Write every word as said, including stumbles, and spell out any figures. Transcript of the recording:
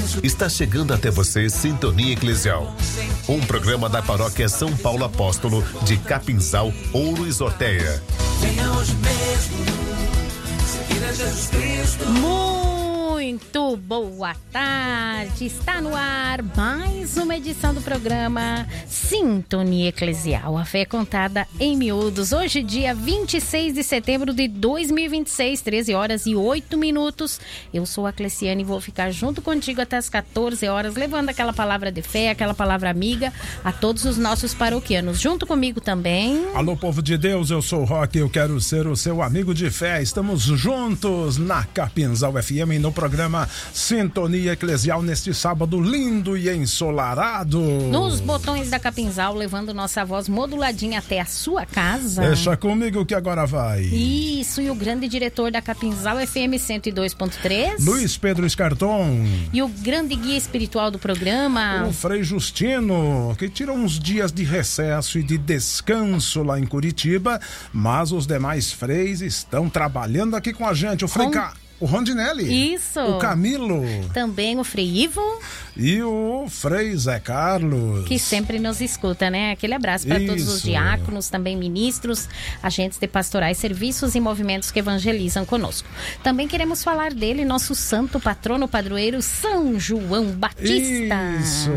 Está chegando até você Sintonia Eclesial, um programa da Paróquia São Paulo Apóstolo de Capinzal, Ouro e Sorteia. Venha hoje mesmo, seguir a Jesus Cristo. Muito boa tarde, está no ar mais uma edição do programa Sintonia Eclesial, a fé contada em miúdos. Hoje, dia vinte e seis de setembro de dois mil e vinte e seis, treze horas e oito minutos. Eu sou a Cleciane e vou ficar junto contigo até as quatorze horas, levando aquela palavra de fé, aquela palavra amiga a todos os nossos paroquianos. Junto comigo também. Alô, povo de Deus, eu sou o Roque, eu quero ser o seu amigo de fé. Estamos juntos na Capinzal F M no programa Sintonia Eclesial neste sábado lindo e ensolarado. Nos botões da Capinzal, levando nossa voz moduladinha até a sua casa. Deixa comigo que agora vai. Isso, e o grande diretor da Capinzal F M cento e dois ponto três, Luiz Pedro Escarton. E o grande guia espiritual do programa, o Frei Justino, que tira uns dias de recesso e de descanso lá em Curitiba, mas os demais freis estão trabalhando aqui com a gente. O Frei com... Ca... O Rondinelli. Isso. O Camilo. Também o Frei Ivo. E o Frei Zé Carlos. Que sempre nos escuta, né? Aquele abraço para todos os diáconos, também ministros, agentes de pastorais, serviços e movimentos que evangelizam conosco. Também queremos falar dele, nosso santo patrono padroeiro, São João Batista. Isso.